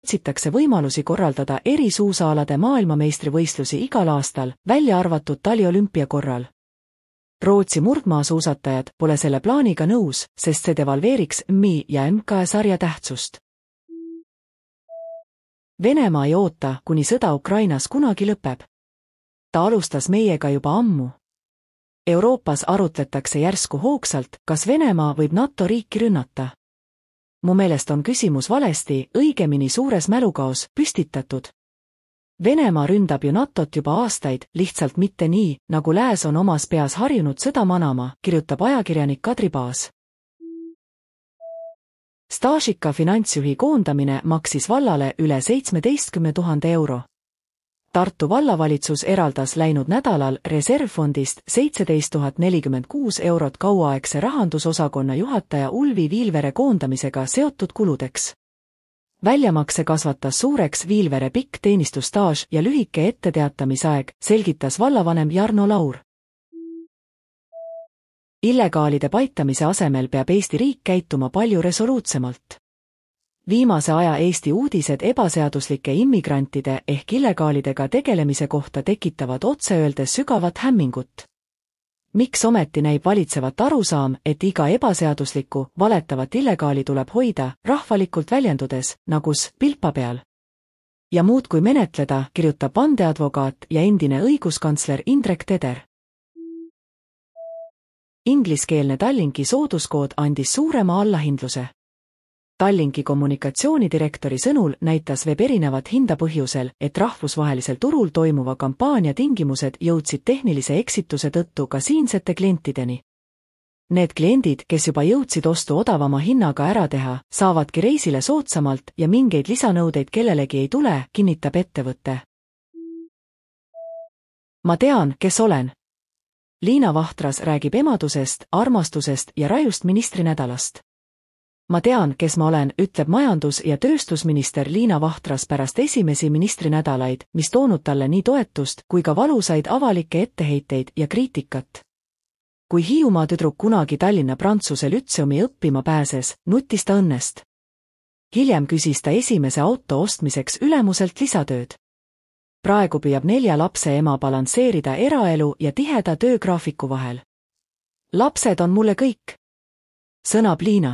otsitakse võimalusi korraldada eri suusaalade maailmameistrivõistlusi igal aastal, välja arvatud taliolümpia korral. Rootsi murdmaasuusatajad pole selle plaaniga nõus, sest see devalveeriks MI ja MK-sarja tähtsust. Venemaa ei oota, kuni sõda Ukrainas kunagi lõpeb. Ta alustas meiega juba ammu. Euroopas arutletakse järsku hoogsalt, kas Venemaa võib NATO riiki rünnata. Mu meelest on küsimus valesti, õigemini suures mälukaos, püstitatud. Venemaa ründab ju NATOt juba aastaid, lihtsalt mitte nii, nagu lääs on omas peas harjunud sõda manama, kirjutab ajakirjanik Kadri Baas. Staažika finantsjuhi koondamine maksis vallale üle 17 000 euro. Tartu vallavalitsus eraldas läinud nädalal reservfondist 17 046 eurot kauaaegse rahandusosakonna juhataja Ulvi Viilvere koondamisega seotud kuludeks. Väljamakse kasvatas suureks Viilvere pikk teenistusstaaž ja lühike etteteatamisaeg, selgitas vallavanem Jarno Laur. Illegaalide paitamise asemel peab Eesti riik käituma palju resoluutsemalt. Viimase aja Eesti uudised ebaseaduslike immigrantide ehk illegaalidega tegelemise kohta tekitavad otseöeldes sügavat hämmingut. Miks ometi näib valitsevat arusaam, et iga ebaseaduslikku, valetavat illegaali tuleb hoida, rahvalikult väljendudes, nagus pilpa peal? Ja muudkui menetleda, kirjutab vandeadvokaat ja endine õiguskantsler Indrek Teder. Ingliskeelne Tallinki sooduskood andis suurema allahindluse. Tallinki kommunikatsioonidirektori sõnul näitas web erinevat hinda põhjusel, et rahvusvahelisel turul toimuva kampaania tingimused jõudsid tehnilise eksituse tõttu ka siinsete klientideni. Need kliendid, kes juba jõudsid ostu odavama hinnaga ära teha, saavadki reisile soodsamalt ja mingeid lisanõudeid kellelegi ei tule, kinnitab ettevõte. Ma tean, kes olen. Liina Vahtras räägib emadusest, armastusest ja rajust ministrinädalast. Ma tean, kes ma olen, ütleb majandus- ja tööstusminister Liina Vahtras pärast esimesi ministrinädalaid, mis toonud talle nii toetust kui ka valusaid avalikke etteheiteid ja kriitikat. Kui Hiiumaa tüdruk kunagi Tallinna Prantsuse lütseumi õppima pääses, nutis ta õnnest. Hiljem küsis ta esimese auto ostmiseks ülemuselt lisatööd. Praegu püüab 4 lapse ema balansseerida eraelu ja tiheda töögraafiku vahel. Lapsed on mulle kõik, sõnab Liina.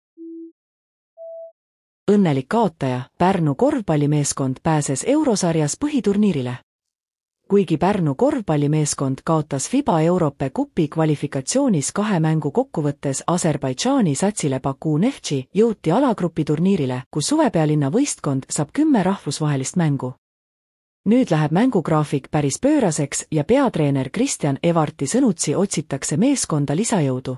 Õnnelik kaotaja, Pärnu korvpallimeeskond pääses eurosarjas põhiturniirile. Kuigi Pärnu korvpallimeeskond kaotas FIBA Europe Cupi kvalifikatsioonis 2 mängu kokkuvõttes Aserbaidžaani satsile Baku Neftši, jõuti alagrupi turniirile, kus suvepealinna võistkond saab 10 rahvusvahelist mängu. Nüüd läheb mängugraafik päris pööraseks ja peatreener Kristjan Evarti sõnutsi otsitakse meeskonda lisajõudu.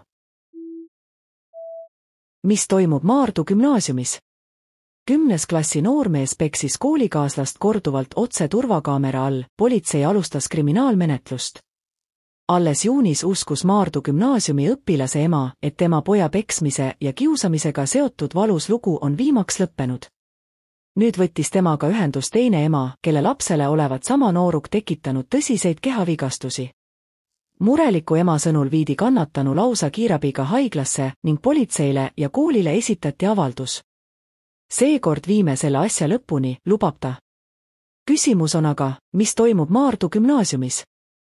Mis toimub Maardu gümnaasiumis? 10. klassi noormees peksis koolikaaslast korduvalt otse turvakaamera all, politsei alustas kriminaalmenetlust. Alles juunis uskus Maardu gümnaasiumi õpilase ema, et tema poja peksmise ja kiusamisega seotud valus lugu on viimaks lõppenud. Nüüd võttis temaga ühendust teine ema, kelle lapsele olevat sama nooruk tekitanud tõsiseid kehavigastusi. Mureliku ema sõnul viidi kannatanu lausa kiirabiga haiglasse ning politseile ja koolile esitati avaldus. Seekord viime selle asja lõpuni, lubab ta. Küsimus on aga, mis toimub Maardu gümnaasiumis?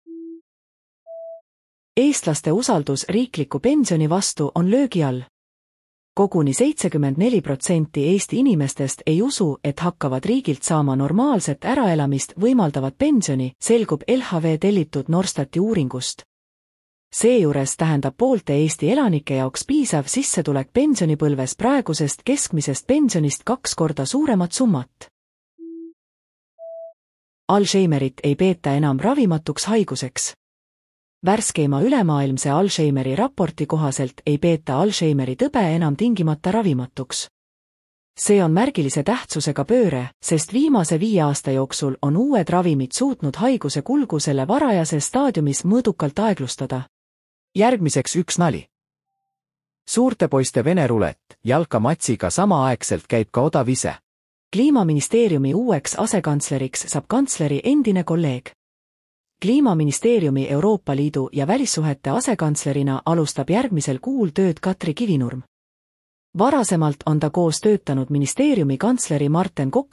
Eestlaste usaldus riikliku pensioni vastu on löögi all. Koguni 74% Eesti inimestest ei usu, et hakkavad riigilt saama normaalset äraelamist võimaldavat pensioni, selgub LHV tellitud Norstati uuringust. Seejuures tähendab poolte Eesti elanike jaoks piisav sissetulek pensionipõlves praegusest keskmisest pensionist 2 korda suuremat summat. Alzheimerit ei peeta enam ravimatuks haiguseks. Värskeima ülemaailmse Alzheimeri raporti kohaselt ei peeta Alzheimeri tõbe enam tingimata ravimatuks. See on märgilise tähtsusega pööre, sest viimase 5 aasta jooksul on uued ravimid suutnud haiguse kulgu selle varajases staadiumis mõõdukalt aeglustada. Järgmiseks üks nali. Suurte poiste vene rulett, jalkamatsiga samaaegselt käib ka odav ise. Kliimaministeeriumi uueks asekantsleriks saab kantsleri endine kolleeg. Kliimaministeeriumi Euroopa Liidu ja välissuhete asekantslerina alustab järgmisel kuul tööd Katri Kivinurm. Varasemalt on ta koos töötanud ministeeriumi kantsleri Marten Kokk